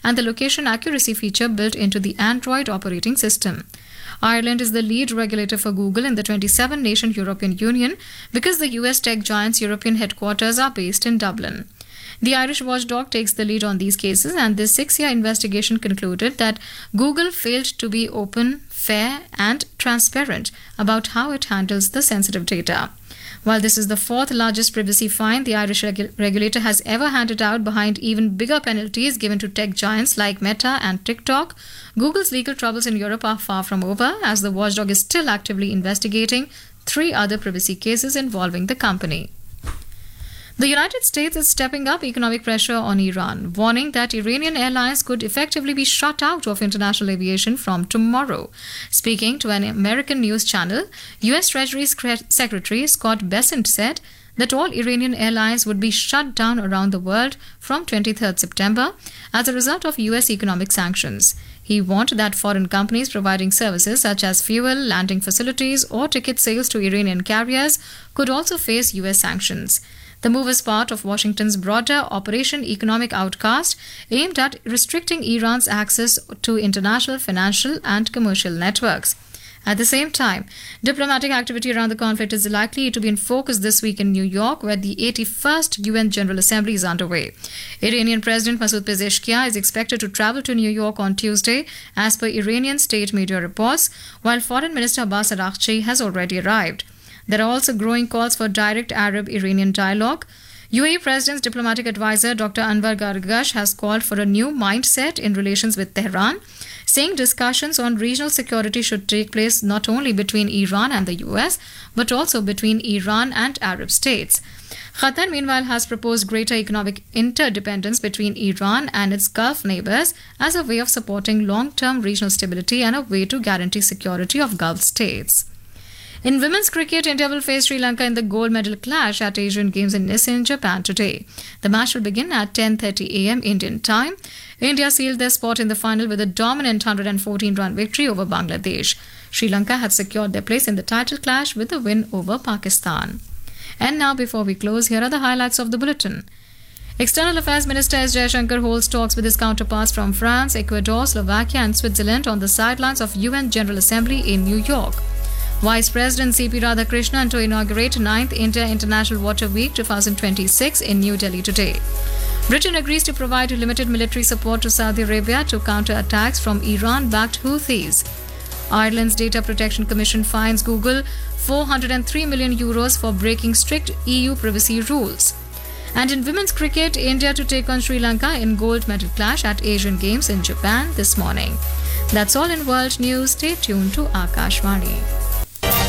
and the location accuracy feature built into the Android operating system. Ireland is the lead regulator for Google in the 27-nation European Union because the US tech giant's European headquarters are based in Dublin. The Irish watchdog takes the lead on these cases, and this 6-year investigation concluded that Google failed to be open, fair, and transparent about how it handles the sensitive data. While this is the fourth largest privacy fine the Irish regulator has ever handed out, behind even bigger penalties given to tech giants like Meta and TikTok, Google's legal troubles in Europe are far from over, as the watchdog is still actively investigating 3 other privacy cases involving the company. The United States is stepping up economic pressure on Iran, warning that Iranian airlines could effectively be shut out of international aviation from tomorrow. Speaking to an American news channel, U.S. Treasury Secretary Scott Bessent said that all Iranian airlines would be shut down around the world from 23rd September as a result of U.S. economic sanctions. He warned that foreign companies providing services such as fuel, landing facilities, or ticket sales to Iranian carriers could also face U.S. sanctions. The move is part of Washington's broader Operation Economic Outcast aimed at restricting Iran's access to international financial and commercial networks. At the same time, diplomatic activity around the conflict is likely to be in focus this week in New York, where the 81st UN General Assembly is underway. Iranian President Masoud Pezeshkian is expected to travel to New York on Tuesday, as per Iranian state media reports, while Foreign Minister Abbas Araghchi has already arrived. There are also growing calls for direct Arab-Iranian dialogue. UAE President's diplomatic advisor Dr. Anwar Gargash has called for a new mindset in relations with Tehran, saying discussions on regional security should take place not only between Iran and the US, but also between Iran and Arab states. Qatar, meanwhile, has proposed greater economic interdependence between Iran and its Gulf neighbors as a way of supporting long-term regional stability and a way to guarantee security of Gulf states. In women's cricket, India will face Sri Lanka in the gold medal clash at Asian Games in Nissan, Japan today. The match will begin at 10:30 a.m. Indian time. India sealed their spot in the final with a dominant 114-run victory over Bangladesh. Sri Lanka had secured their place in the title clash with a win over Pakistan. And now, before we close, here are the highlights of the bulletin. External Affairs Minister S. Jaishankar holds talks with his counterparts from France, Ecuador, Slovakia and Switzerland on the sidelines of UN General Assembly in New York. Vice President C.P. Radhakrishnan to inaugurate 9th India International Water Week 2026 in New Delhi today. Britain agrees to provide limited military support to Saudi Arabia to counter attacks from Iran-backed Houthis. Ireland's Data Protection Commission fines Google €403 million for breaking strict EU privacy rules. And in women's cricket, India to take on Sri Lanka in gold medal clash at Asian Games in Japan this morning. That's all in world news. Stay tuned to Akashvani.